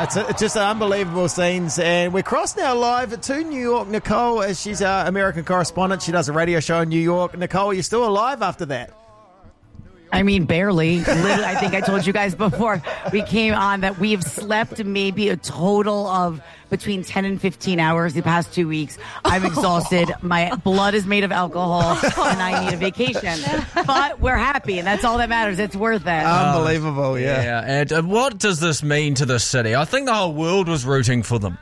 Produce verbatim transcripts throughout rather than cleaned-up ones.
it's, a, it's just unbelievable scenes. And we're crossed now live to New York. Nicole, as she's our American correspondent, she does a radio show in New York. Nicole, you're still alive after that? I mean, barely. Literally, I think I told you guys before we came on that we've slept maybe a total of between ten and fifteen hours the past two weeks. I'm exhausted. My blood is made of alcohol, and I need a vacation. But we're happy, and that's all that matters. It's worth it. Unbelievable, yeah. Yeah, and uh, what does this mean to the city? I think the whole world was rooting for them.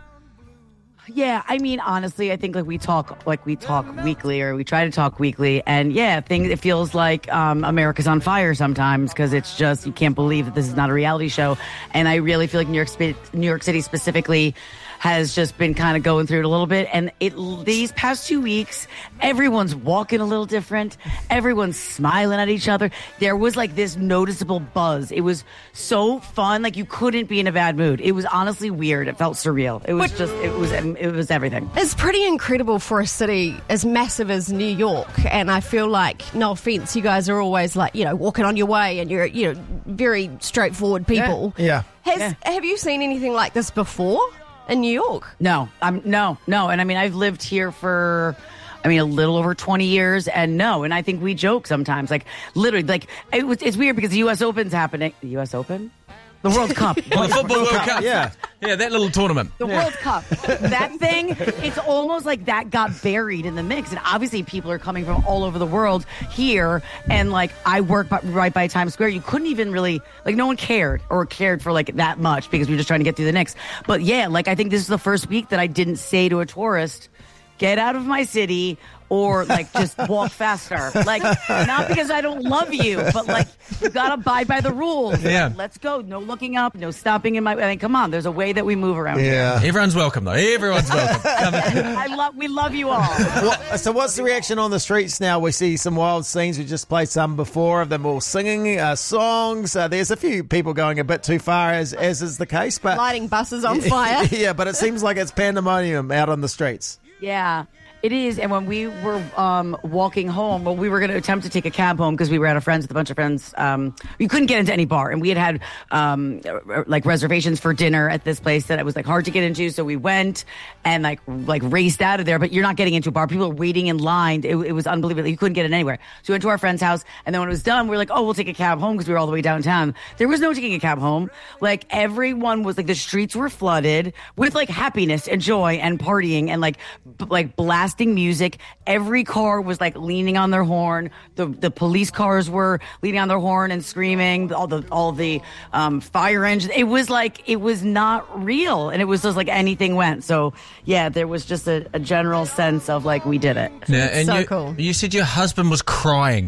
Yeah, I mean, honestly, I think like we talk, like we talk weekly, or we try to talk weekly, and yeah, things. It feels like um, America's on fire sometimes because it's just you can't believe that this is not a reality show, and I really feel like New York, New York City specifically has just been kind of going through it a little bit. And it these past two weeks, everyone's walking a little different. Everyone's smiling at each other. There was like this noticeable buzz. It was so fun. Like you couldn't be in a bad mood. It was honestly weird. It felt surreal. It was but just, it was, it was everything. It's pretty incredible for a city as massive as New York. And I feel like, no offense, you guys are always like, you know, walking on your way and you're, you know, very straightforward people. Yeah. Has, Yeah. Have you seen anything like this before? In New York? No, I'm no, no. And I mean, I've lived here for, I mean, a little over twenty years, and no. And I think we joke sometimes, like literally, like it was. It's weird because the U S Open's happening. The U S Open, the World Cup, Oh, the Football World Cup. Yeah. Yeah, that little tournament. the World Cup. That thing, it's almost like that got buried in the mix. And obviously, people are coming from all over the world here. And like, I work by, right by Times Square. You couldn't even really, like, no one cared or cared for like that much because we were just trying to get through the Knicks. But yeah, like, I think this is the first week that I didn't say to a tourist, get out of my city, or like just walk faster. Like, not because I don't love you, but like you gotta abide by the rules. Yeah. Like, let's go. No looking up, no stopping in my. I mean, come on. There's a way that we move around Yeah. Everyone's welcome, though. Everyone's welcome. Come on. here. I love. We love you all. What, so what's the reaction on the streets now? We see some wild scenes. We just played some before of them all singing uh, songs. Uh, there's a few people going a bit too far, as as is the case. But Lighting buses on fire. yeah, but it seems like it's pandemonium out on the streets. Yeah. It is, and when we were um, walking home, well, we were going to attempt to take a cab home because we were at a friend's with a bunch of friends. Um, we couldn't get into any bar, and we had had um, like reservations for dinner at this place that it was like hard to get into. So we went and like like raced out of there. But you're not getting into a bar; people are waiting in line. It, it was unbelievable. You couldn't get in anywhere. So we went to our friend's house, and then when it was done, we were like, "Oh, we'll take a cab home" because we were all the way downtown. There was no taking a cab home. Like everyone was like the streets were flooded with like happiness and joy and partying and like b- like blasting music. Every car was like leaning on their horn. The the police cars were leaning on their horn and screaming. All the all the um, fire engines. It was like it was not real, and it was just like anything went. So yeah, there was just a, a general sense of like we did it. Yeah, and So you, cool. you said your husband was crying.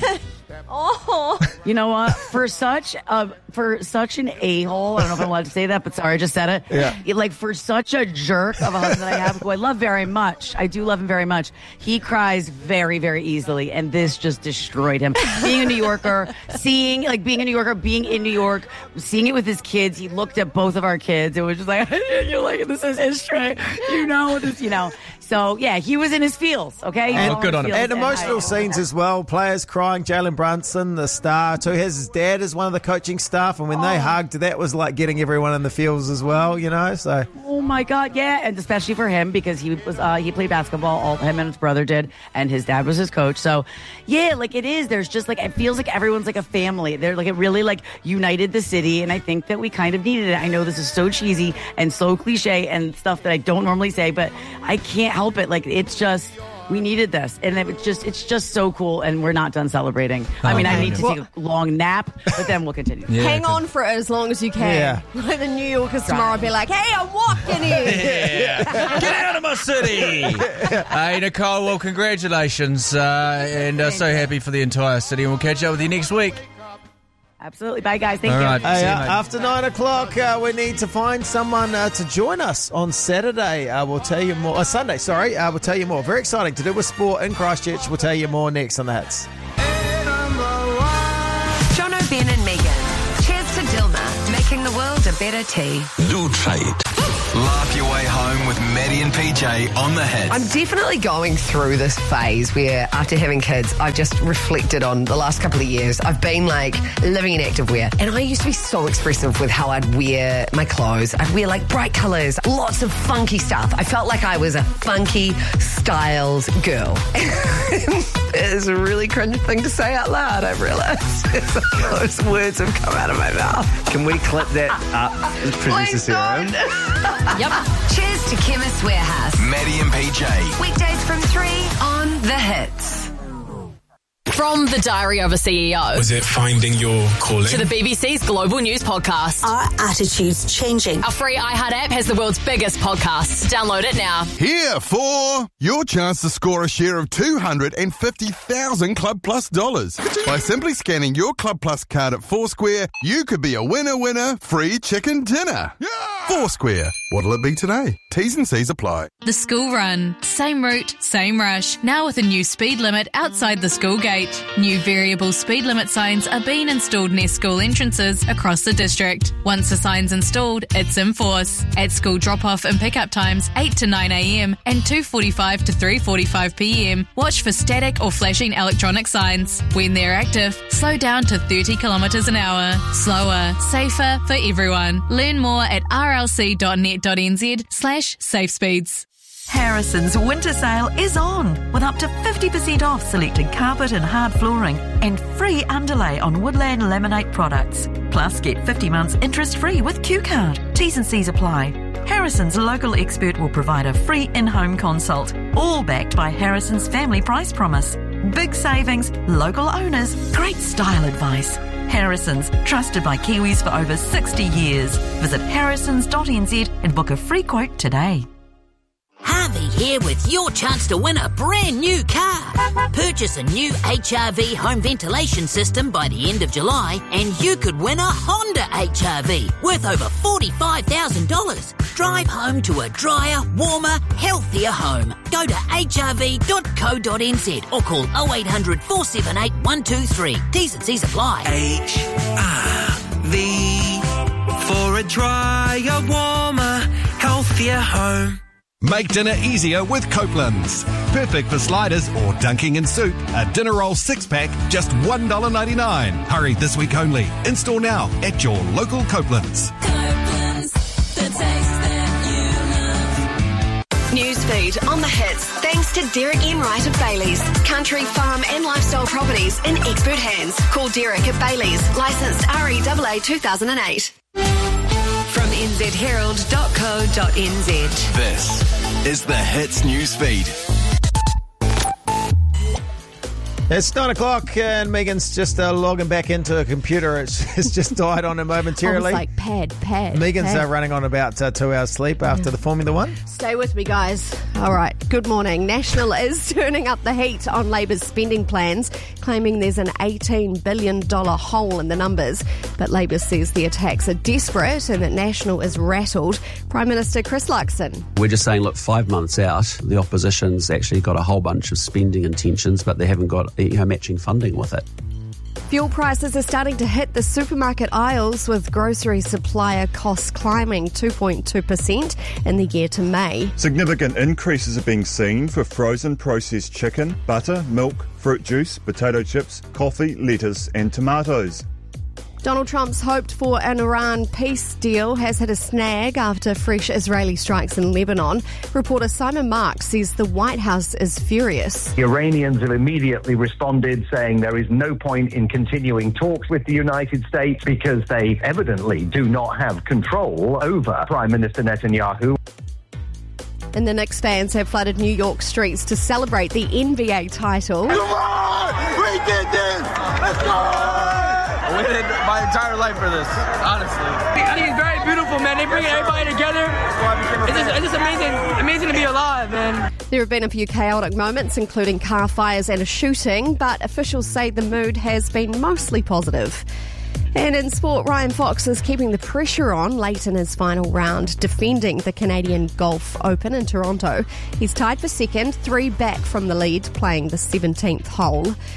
Oh, You know what? For such a for such an a-hole, I don't know if I'm allowed to say that, but sorry, I just said it. Yeah. Like for such a jerk of a husband I have, who I love very much. I do love him very much. He cries very, very easily, and this just destroyed him. Being a New Yorker, seeing like being a New Yorker, being in New York, seeing it with his kids. He looked at both of our kids. It was just like, you're like, this is history. You know this, you know. So yeah, he was in his feels. Okay, He was And- all good in on him. his And feels, emotional I- scenes as well. Players crying. Jalen Brunson, the star, too, has his dad as one of the coaching staff, and when they hugged, that was like getting everyone in the feels as well. You know, so Oh my God, yeah, and especially for him because he was uh, he played basketball. All him and his brother did, and his dad was his coach. So, yeah, like it is. There's just like it feels like everyone's like a family. They're like it really like united the city, and I think that we kind of needed it. I know this is so cheesy and so cliche and stuff that I don't normally say, but I can't help it. Like it's just. We needed this, and it's just it's just so cool, and we're not done celebrating. I mean, I need to take a long nap, but then we'll continue. Yeah, hang it's a- on for it as long as you can. Yeah. Like the New Yorkers tomorrow will be like, hey, I'm walking here. Yeah. Get out of my city! Hey, Nicole, well, congratulations. Uh, and uh, so happy for the entire city. And we'll catch up with you next week. Absolutely. Bye, guys. Thank All you. right. Hey, See you, uh, mate. after nine o'clock, uh, we need to find someone uh, to join us on Saturday. Uh, we'll tell you more. Uh, Sunday, sorry. Uh, we'll tell you more. Very exciting to do with sport in Christchurch. We'll tell you more next on the Hits. Jono, Ben and Megan. Cheers to Dilma, making the world a better tea. Lou Trade. Lark Laugh your way home with Maddie and P J on the Hits. I'm definitely going through this phase where after having kids, I've just reflected on the last couple of years. I've been like living in activewear, and I used to be so expressive with how I'd wear my clothes. I'd wear like bright colours, lots of funky stuff. I felt like I was a funky styled girl. It's a really cringe thing to say out loud, I've realised. Those words have come out of my mouth. Can we clip that up, Producer Sarah? Yep. Cheers to Chemist Warehouse. Maddie and P J. Weekdays from three on The Hits. From the Diary of a C E O. Was it finding your calling? To the B B C's Global News Podcast. Are attitudes changing? Our free iHeart app has the world's biggest podcasts. Download it now. Here for your chance to score a share of two hundred fifty thousand Club Plus dollars. By simply scanning your Club Plus card at Foursquare, you could be a winner winner free chicken dinner. Yeah! Foursquare. What'll it be today? T's and C's apply. The school run. Same route, same rush. Now with a new speed limit outside the school gate. New variable speed limit signs are being installed near school entrances across the district. Once the sign's installed, it's in force. At school drop-off and pick-up times eight to nine a.m. and two forty-five to three forty-five p.m. Watch for static or flashing electronic signs. When they're active, slow down to thirty kilometres an hour. Slower, safer for everyone. Learn more at rlc.net.nz slash safe speeds. Harrison's winter sale is on with up to fifty percent off selected carpet and hard flooring and free underlay on Woodland Laminate products. Plus, get fifty months interest-free with Q Card. T's and C's apply. Harrison's local expert will provide a free in-home consult, all backed by Harrison's Family Price Promise. Big savings, local owners, great style advice. Harrison's, trusted by Kiwis for over sixty years. Visit harrisons dot n z and book a free quote today. Harvey here with your chance to win a brand new car. Purchase a new H R V home ventilation system by the end of July and you could win a Honda H R V worth over forty-five thousand dollars. Drive home to a drier, warmer, healthier home. Go to h r v dot co dot n z or call oh eight hundred, four seven eight, one two three. T's and C's apply. H R V for a drier, warmer, healthier home. Make dinner easier with Copeland's. Perfect for sliders or dunking in soup. A dinner roll six-pack, just one dollar ninety-nine. Hurry this week only. Install now at your local Copeland's. Copeland's, the taste that you love. Newsfeed on The Hits, thanks to Derek Enright of Bailey's. Country, farm and lifestyle properties in expert hands. Call Derek at Bailey's, licensed R E A A two thousand eight. From n z herald dot co dot n z. This is the Hits Newsfeed. It's nine o'clock and Megan's just uh, logging back into a computer. It's, it's just died on her momentarily. I was like, pad, pad. Megan's pad. Uh, running on about uh, two hours sleep after the Formula One. Stay with me, guys. All right, good morning. National is turning up the heat on Labor's spending plans, claiming there's an eighteen billion dollars hole in the numbers. But Labor says the attacks are desperate and that National is rattled. Prime Minister Chris Luxon. We're just saying, look, five months out, the opposition's actually got a whole bunch of spending intentions, but they haven't got you know, matching funding with it. Fuel prices are starting to hit the supermarket aisles, with grocery supplier costs climbing two point two percent in the year to May. Significant increases are being seen for frozen processed chicken, butter, milk, fruit juice, potato chips, coffee, lettuce and tomatoes. Donald Trump's hoped for an Iran peace deal has hit a snag after fresh Israeli strikes in Lebanon. Reporter Simon Marks says the White House is furious. The Iranians have immediately responded, saying there is no point in continuing talks with the United States because they evidently do not have control over Prime Minister Netanyahu. And the Knicks fans have flooded New York streets to celebrate the N B A title. Come on! We did this! Let's go! I waited my entire life for this, honestly. I think it's very beautiful, man. They bring everybody together. It's just, it's just amazing, amazing to be alive, man. There have been a few chaotic moments, including car fires and a shooting, but officials say the mood has been mostly positive. And in sport, Ryan Fox is keeping the pressure on late in his final round, defending the Canadian Golf Open in Toronto. He's tied for second, three back from the lead, playing the seventeenth hole.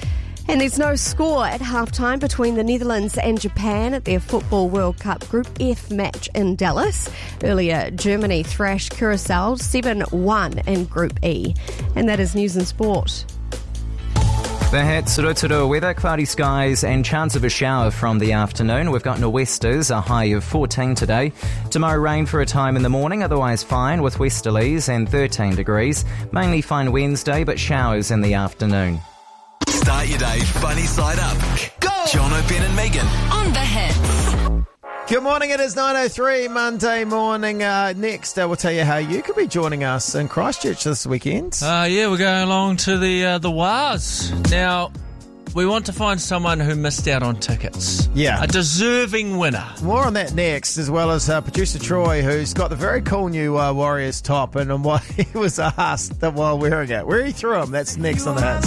And there's no score at halftime between the Netherlands and Japan at their Football World Cup Group F match in Dallas. Earlier, Germany thrashed Curacao seven one in Group E. And that is News and Sport. The Hits, Rotorua weather, cloudy skies and chance of a shower from the afternoon. We've got nor'westers, a high of fourteen today. Tomorrow rain for a time in the morning, otherwise fine with westerlies and thirteen degrees. Mainly fine Wednesday, but showers in the afternoon. Start your day funny side up. Go! Jono, Ben and Megan. On The Hits. Good morning, it is nine oh three, Monday morning. Uh, next, uh, we'll tell you how you could be joining us in Christchurch this weekend. Uh, yeah, we're going along to the uh, the Waz. Now, we want to find someone who missed out on tickets. Yeah. A deserving winner. More on that next, as well as uh, producer Troy, who's got the very cool new uh, Warriors top, and on what he was asked while wearing it. Where he threw him, that's next on the Hits.